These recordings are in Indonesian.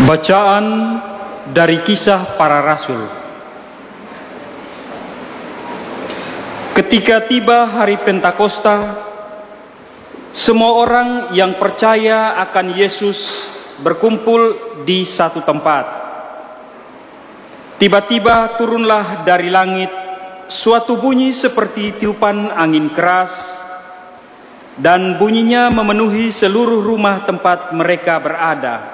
Bacaan dari Kisah Para Rasul. Ketika tiba hari Pentakosta, semua orang yang percaya akan Yesus berkumpul di satu tempat. Tiba-tiba turunlah dari langit suatu bunyi seperti tiupan angin keras, dan bunyinya memenuhi seluruh rumah tempat mereka berada.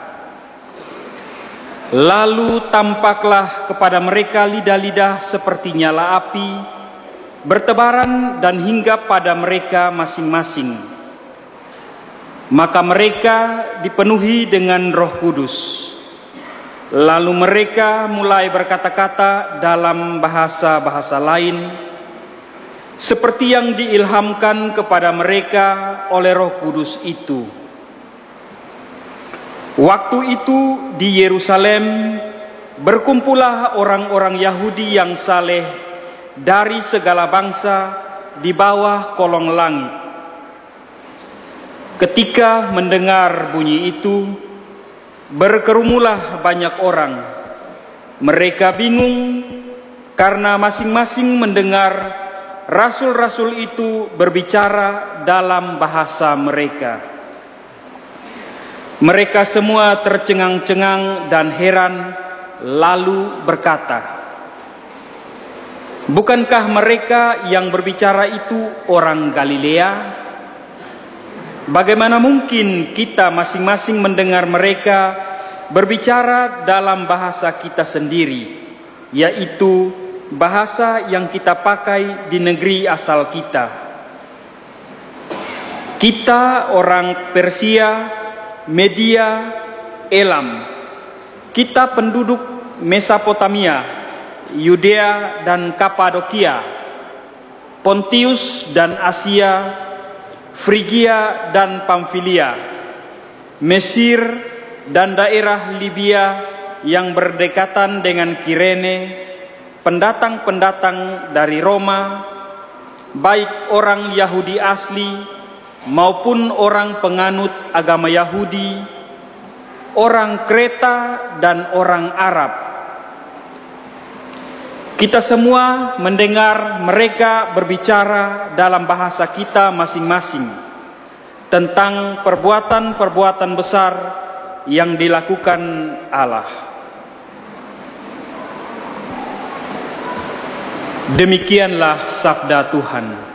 Lalu tampaklah kepada mereka lidah-lidah seperti nyala api, bertebaran dan hinggap pada mereka masing-masing. Maka mereka dipenuhi dengan Roh Kudus. Lalu mereka mulai berkata-kata dalam bahasa-bahasa lain, seperti yang diilhamkan kepada mereka oleh Roh Kudus itu. Waktu itu di Yerusalem berkumpullah orang-orang Yahudi yang saleh dari segala bangsa di bawah kolong langit. Ketika mendengar bunyi itu, berkerumulah banyak orang. Mereka bingung karena masing-masing mendengar rasul-rasul itu berbicara dalam bahasa mereka. Mereka semua tercengang-cengang dan heran, lalu berkata, "Bukankah mereka yang berbicara itu orang Galilea? Bagaimana mungkin kita masing-masing mendengar mereka berbicara dalam bahasa kita sendiri, yaitu bahasa yang kita pakai di negeri asal kita? Kita orang Persia, Media, Elam. Kita penduduk Mesopotamia, Yudea dan Kapadokia, Pontius dan Asia, Frigia dan Pamfilia, Mesir dan daerah Libya yang berdekatan dengan Kirene, pendatang-pendatang dari Roma, baik orang Yahudi asli maupun orang penganut agama Yahudi, orang Kreta dan orang Arab. Kita semua mendengar mereka berbicara dalam bahasa kita masing-masing tentang perbuatan-perbuatan besar yang dilakukan Allah." Demikianlah sabda Tuhan.